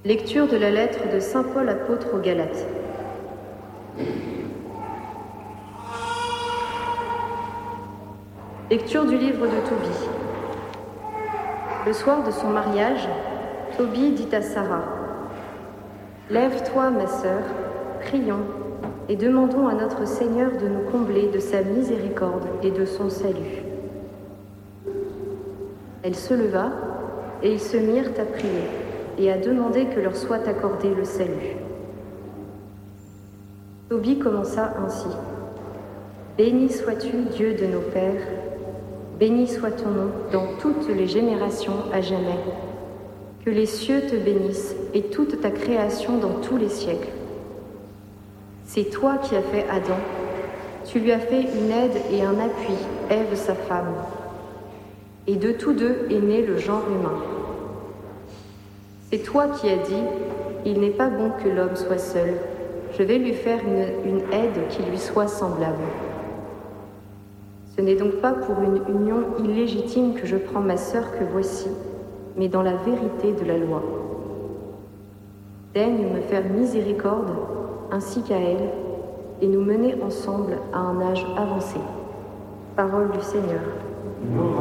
Lecture de la lettre de saint Paul apôtre aux Galates. Lecture du livre de Tobie. Le soir de son mariage, Tobie dit à Sarah : « Lève-toi, ma sœur, prions et demandons à notre Seigneur de nous combler de sa miséricorde et de son salut. » Elle se leva et ils se mirent à prier et à demander que leur soit accordé le salut. Tobie commença ainsi : « Béni sois-tu, Dieu de nos pères, béni soit ton nom dans toutes les générations à jamais. Que les cieux te bénissent et toute ta création dans tous les siècles. C'est toi qui as fait Adam, tu lui as fait une aide et un appui, Ève sa femme. Et de tous deux est né le genre humain. C'est toi qui as dit : il n'est pas bon que l'homme soit seul, je vais lui faire une aide qui lui soit semblable. Ce n'est donc pas pour une union illégitime que je prends ma sœur que voici, mais dans la vérité de la loi. Daigne me faire miséricorde, ainsi qu'à elle, et nous mener ensemble à un âge avancé. Parole du Seigneur.